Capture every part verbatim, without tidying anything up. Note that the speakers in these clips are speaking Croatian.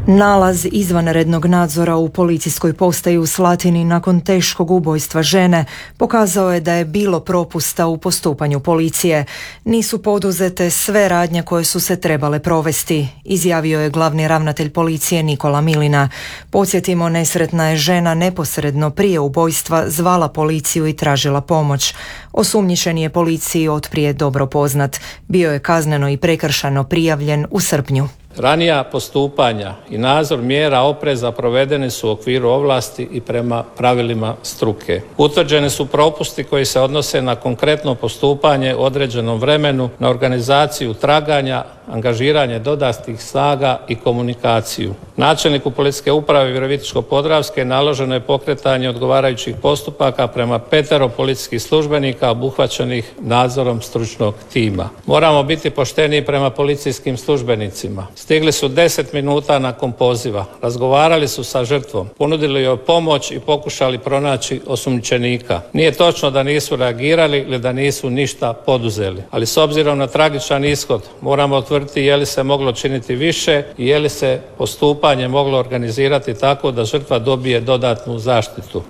Nalaz izvanrednog nadzora u policijskoj postaji u Slatini nakon teškog ubojstva žene pokazao je da je bilo propusta u postupanju policije. Nisu poduzete sve radnje koje su se trebale provesti, izjavio je glavni ravnatelj policije Nikola Milina. Podsjetimo, nesretna je žena neposredno prije ubojstva zvala policiju i tražila pomoć. Osumnjičeni je policiji otprije dobro poznat. Bio je kazneno i prekršajno prijavljen u srpnju. Ranija postupanja i nadzor mjera opreza provedeni su u okviru ovlasti i prema pravilima struke. Utvrđeni su propusti koji se odnose na konkretno postupanje u određenom vremenu, na organizaciju traganja, angažiranje dodatnih snaga i komunikaciju. Načelniku Policijske uprave Virovitičko-podravske naloženo je pokretanje odgovarajućih postupaka prema petero policijskih službenika obuhvaćenih nadzorom stručnog tima. Moramo biti pošteni prema policijskim službenicima. Stigli su deset minuta nakon poziva, razgovarali su sa žrtvom, ponudili joj pomoć i pokušali pronaći osumnjičenika. Nije točno da nisu reagirali ili da nisu ništa poduzeli, ali s obzirom na tragičan ishod moramo utvrditi je li se moglo činiti više i je li se postupanje moglo organizirati tako da žrtva dobije dodatnu zaštitu.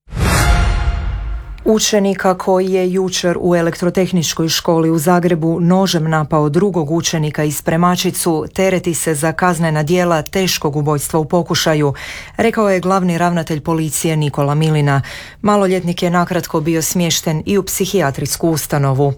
Učenika koji je jučer u elektrotehničkoj školi u Zagrebu nožem napao drugog učenika i spremačicu tereti se za kaznena djela teškog ubojstva u pokušaju, rekao je glavni ravnatelj policije Nikola Milina. Maloljetnik je nakratko bio smješten i u psihijatrijsku ustanovu.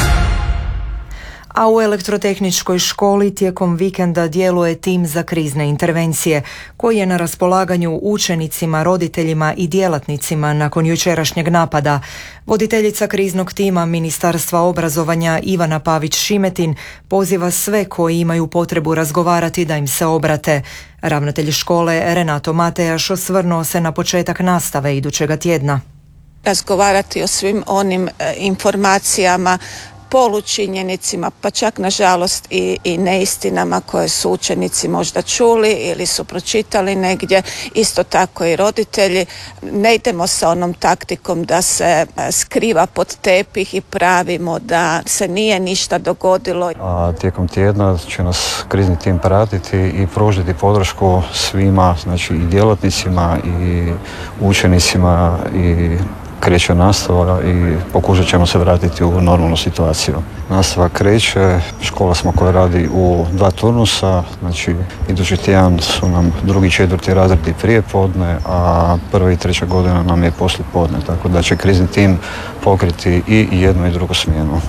A u elektrotehničkoj školi tijekom vikenda djeluje tim za krizne intervencije, koji je na raspolaganju učenicima, roditeljima i djelatnicima nakon jučerašnjeg napada. Voditeljica kriznog tima Ministarstva obrazovanja Ivana Pavić-Šimetin poziva sve koji imaju potrebu razgovarati da im se obrate. Ravnatelj škole Renato Matejaš osvrnuo se na početak nastave idućega tjedna. Razgovarati o svim onim e, informacijama, polučinjenicima, pa čak nažalost i, i neistinama koje su učenici možda čuli ili su pročitali negdje, isto tako i roditelji. Ne idemo sa onom taktikom da se skriva pod tepih i pravimo da se nije ništa dogodilo. A tijekom tjedna će nas krizni tim pratiti i pružiti podršku svima, znači i djelatnicima i učenicima i kreće nastava i pokušat ćemo se vratiti u normalnu situaciju. Nastava kreće, škola smo koja radi u dva turnusa, znači idući tjedan su nam drugi i četvrti razredi prije podne, a prva i treća godina nam je poslije podne, tako da će krizni tim pokriti i jednu i drugu smjenu.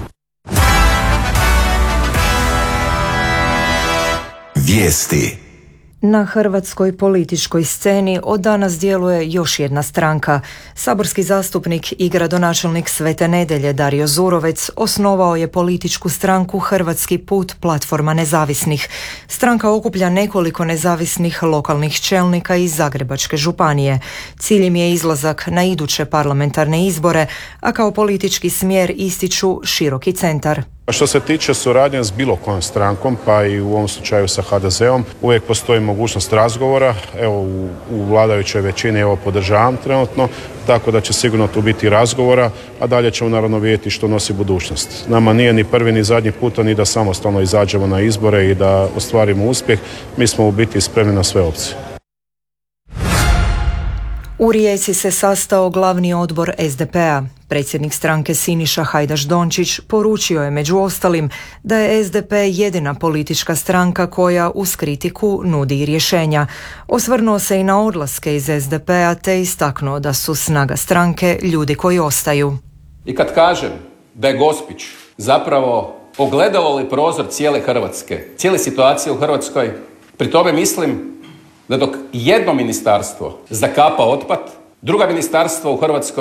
Vijesti. Na hrvatskoj političkoj sceni od danas djeluje još jedna stranka. Saborski zastupnik i gradonačelnik Svete Nedelje Dario Zurovec osnovao je političku stranku Hrvatski put platforma nezavisnih. Stranka okuplja nekoliko nezavisnih lokalnih čelnika iz Zagrebačke županije. Cilj im je izlazak na iduće parlamentarne izbore, a kao politički smjer ističu široki centar. Što se tiče suradnje s bilo kojom strankom, pa i u ovom slučaju sa ha de zeom, uvijek postoji mogućnost razgovora. Evo, u, u vladajućoj većini evo podržavam trenutno, tako da će sigurno tu biti razgovora, a dalje ćemo naravno vidjeti što nosi budućnost. Nama nije ni prvi ni zadnji puta ni da samostalno izađemo na izbore i da ostvarimo uspjeh. Mi smo u biti spremni na sve opcije. U Rijeci se sastao glavni odbor es de pe-a. Predsjednik stranke Siniša Hajdaš Dončić poručio je među ostalim da je es de pe jedina politička stranka koja uz kritiku nudi i rješenja. Osvrnuo se i na odlaske iz es de pe-a te istaknuo da su snaga stranke ljudi koji ostaju. I kad kažem da je Gospić zapravo ogledalo ili prozor cijele Hrvatske, cijele situacije u Hrvatskoj, pri tome mislim da dok jedno ministarstvo zakapa otpad, druga ministarstva u Hrvatskoj